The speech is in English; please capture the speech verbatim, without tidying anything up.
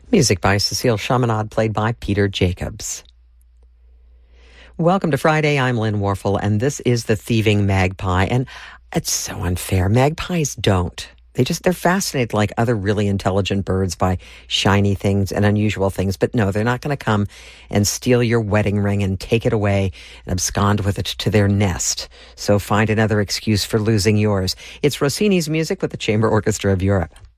Music by Cecile Chaminade, played by Peter Jacobs. Welcome to Friday. I'm Lynn Warfel, and this is The Thieving Magpie. And it's so unfair. Magpies don't. They just, they're fascinated like other really intelligent birds by shiny things and unusual things. But no, they're not going to come and steal your wedding ring and take it away and abscond with it to their nest. So find another excuse for losing yours. It's Rossini's music with the Chamber Orchestra of Europe.